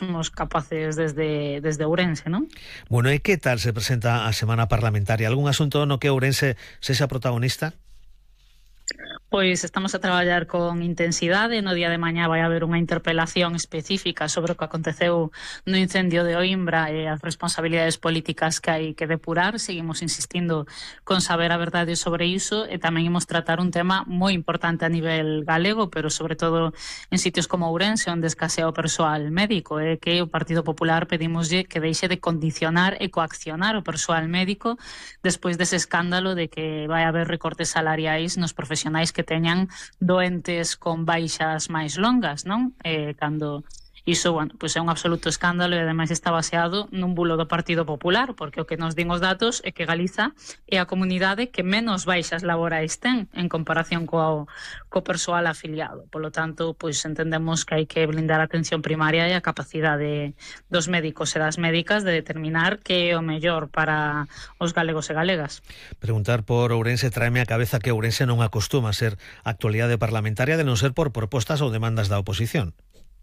fosemos capaces desde Ourense, non? Bueno, e que tal se presenta a semana parlamentaria? Algún asunto no que Ourense sexa protagonista? Pois estamos a traballar con intensidade. No día de mañá vai haber unha interpelación específica sobre o que aconteceu no incendio de Oimbra e as responsabilidades políticas que hai que depurar. Seguimos insistindo con saber a verdade sobre iso e tamén imos tratar un tema moi importante a nivel galego, pero sobre todo en sitios como Ourense, onde escasea o persoal médico, e que o Partido Popular pedimoslle que deixe de condicionar e coaccionar o persoal médico despois dese escándalo de que vai haber recortes salariais nos profesionais que teñan doentes con baixas máis longas, non? Cando iso, bueno, pois é un absoluto escándalo e ademais está baseado nun bulo do Partido Popular, porque o que nos din os datos é que Galiza é a comunidade que menos baixas laborais ten en comparación co persoal afiliado. Polo tanto, pois entendemos que hai que blindar a atención primaria e a capacidade dos médicos e das médicas de determinar que é o mellor para os galegos e galegas. Preguntar por Ourense traeme a cabeza que Ourense non acostuma a ser actualidade parlamentaria de non ser por propostas ou demandas da oposición.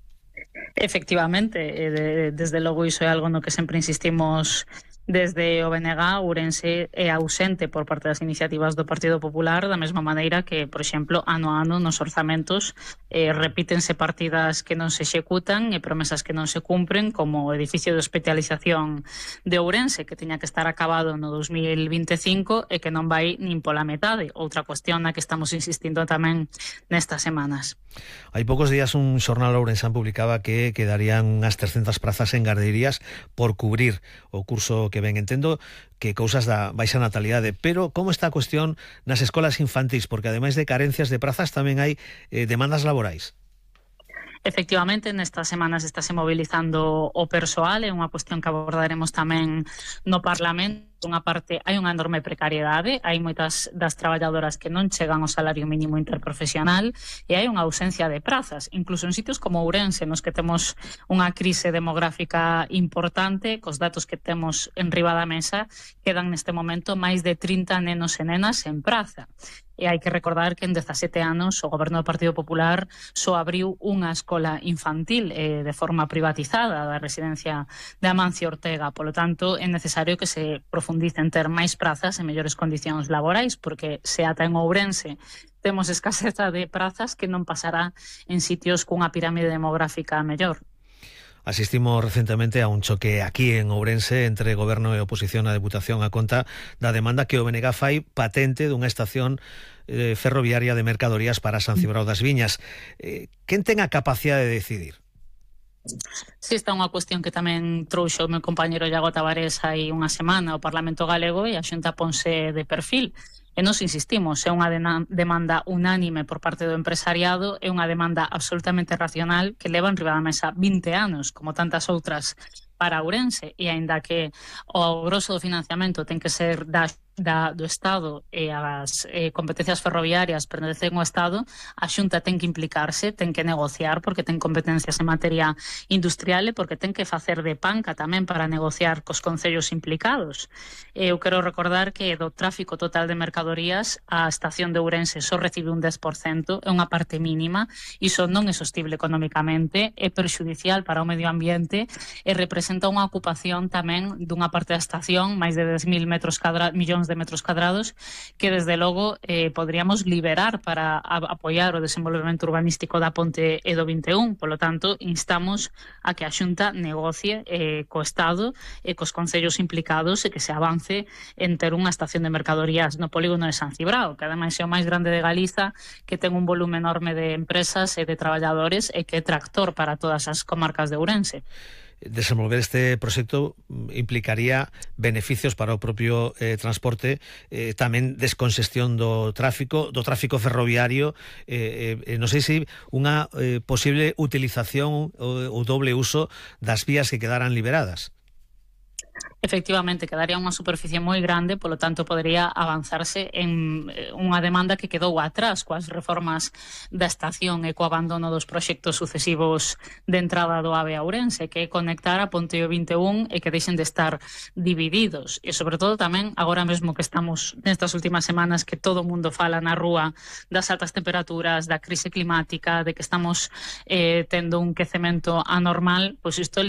Efectivamente, desde logo iso é algo no que sempre insistimos desde o BNG. Ourense é ausente por parte das iniciativas do Partido Popular, da mesma maneira que, por exemplo, ano a ano nos orzamentos repítense partidas que non se executan e promesas que non se cumpren, como o edificio de hospitalización de Ourense, que tiña que estar acabado no 2025 e que non vai nin pola metade. Outra cuestión na que estamos insistindo tamén nestas semanas. Hai poucos días un xornal ourensán publicaba que quedarían unhas 300 prazas en garderías por cubrir o curso que ven. Entendo que cousas da baixa natalidade, pero como está a cuestión nas escolas infantís? Porque ademais de carencias de prazas tamén hai demandas laborais. Efectivamente, nestas semanas estáse mobilizando o persoal, é unha cuestión que abordaremos tamén no Parlamento. Unha parte, hai unha enorme precariedade, hai moitas das traballadoras que non chegan ao salario mínimo interprofesional e hai unha ausencia de prazas, incluso en sitios como Ourense, nos que temos unha crise demográfica importante. Cos datos que temos en riba da mesa, quedan neste momento máis de 30 nenos e nenas en praza. E hai que recordar que en 17 anos o goberno do Partido Popular só abriu unha escola infantil de forma privatizada da residencia de Amancio Ortega. Polo tanto, é necesario que se profundice en ter máis prazas e mellores condicións laborais, porque se ata en Ourense temos escaseza de prazas, que non pasará en sitios cunha pirámide demográfica mellor. Asistimos recentemente a un choque aquí en Ourense entre goberno e oposición na Deputación a conta da demanda que o BNG fai patente dunha estación ferroviaria de mercadorías para San Cibrao das Viñas. Quen ten a capacidade de decidir? Si, esta é unha cuestión que tamén trouxo o meu compañero Iago Tavares hai unha semana ao Parlamento Galego, e a Xunta ponse de perfil. E nos insistimos, é unha demanda unánime por parte do empresariado, é unha demanda absolutamente racional que leva en riba da mesa 20 anos, como tantas outras para Ourense, e aínda que o grosso do financiamento ten que ser do Estado e as competencias ferroviarias pertenecen ao Estado, a Xunta ten que implicarse, ten que negociar, porque ten competencias en materia industrial e porque ten que facer de panca tamén para negociar cos concellos implicados. Eu quero recordar que do tráfico total de mercadorías a estación de Ourense só recibe un 10%, é unha parte mínima, iso non é sostible económicamente, é perxudicial para o medio ambiente e representa unha ocupación tamén dunha parte da estación, máis de 10.000 millóns de metros cadrados, que desde logo poderíamos liberar para apoiar o desenvolvemento urbanístico da Ponte e do 21. Polo tanto, instamos a que a Xunta negocie co Estado e cos concellos implicados e que se avance en ter unha estación de mercadorías no polígono de San Cibrao, que ademais é o máis grande de Galiza, que ten un volume enorme de empresas e de traballadores e que é tractor para todas as comarcas de Ourense. Desenvolver este proxecto implicaría beneficios para o propio transporte, tamén descongestión do tráfico ferroviario, non sei se unha posible utilización ou doble uso das vías que quedaran liberadas. Efectivamente, quedaría unha superficie moi grande, polo tanto podería avanzarse en unha demanda que quedou atrás coas reformas da estación e co abandono dos proxectos sucesivos de entrada do AVE a Ourense, que é conectar a Ponte 21 e que deixen de estar divididos. E sobre todo tamén, agora mesmo que estamos nestas últimas semanas que todo o mundo fala na rúa das altas temperaturas, da crise climática, de que estamos tendo un quecemento anormal, pois isto